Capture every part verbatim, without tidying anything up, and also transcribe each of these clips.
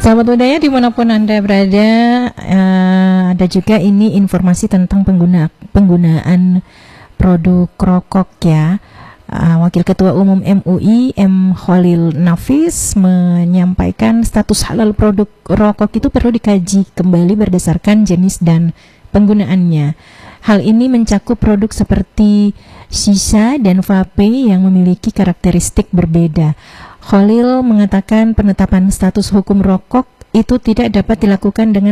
Sahabat budaya dimanapun Anda berada, uh, ada juga ini informasi tentang pengguna, penggunaan produk rokok ya. Uh, Wakil Ketua Umum M U I M Khalil Nafis menyampaikan status halal produk rokok itu perlu dikaji kembali berdasarkan jenis dan penggunaannya. Hal ini mencakup produk seperti shisha dan vape yang memiliki karakteristik berbeda. Khalil mengatakan penetapan status hukum rokok itu tidak dapat dilakukan dengan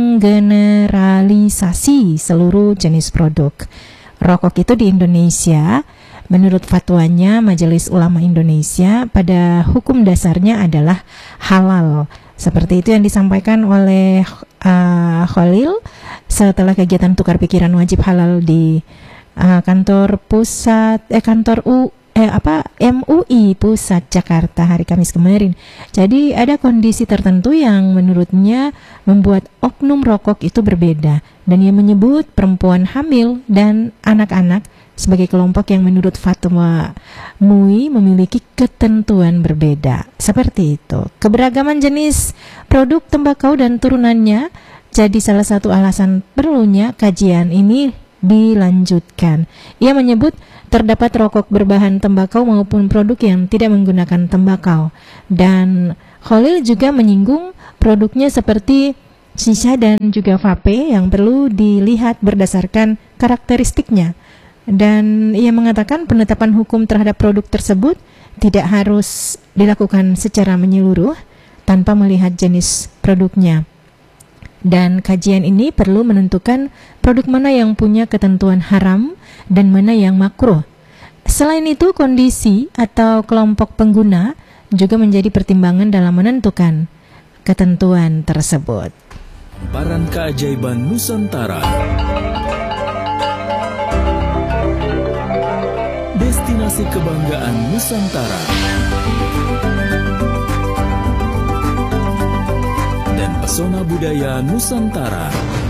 menggeneralisasi seluruh jenis produk rokok itu di Indonesia. Menurut fatwanya Majelis Ulama Indonesia, pada hukum dasarnya adalah halal. Seperti itu yang disampaikan oleh uh, Khalil setelah kegiatan tukar pikiran wajib halal di uh, kantor pusat eh kantor U eh apa M U I Pusat Jakarta hari Kamis kemarin. Jadi ada kondisi tertentu yang menurutnya membuat oknum rokok itu berbeda, dan ia menyebut perempuan hamil dan anak-anak sebagai kelompok yang menurut fatwa M U I memiliki ketentuan berbeda. Seperti itu. Keberagaman jenis produk tembakau dan turunannya jadi salah satu alasan perlunya kajian ini dilanjutkan. Ia menyebut terdapat rokok berbahan tembakau maupun produk yang tidak menggunakan tembakau. Dan Khalil juga menyinggung produknya seperti shisha dan juga vape yang perlu dilihat berdasarkan karakteristiknya. Dan ia mengatakan penetapan hukum terhadap produk tersebut tidak harus dilakukan secara menyeluruh tanpa melihat jenis produknya. Dan kajian ini perlu menentukan produk mana yang punya ketentuan haram dan mana yang makruh. Selain itu, kondisi atau kelompok pengguna juga menjadi pertimbangan dalam menentukan ketentuan tersebut. Hamparan keajaiban Nusantara. Destinasi kebanggaan Nusantara. Dan pesona budaya Nusantara.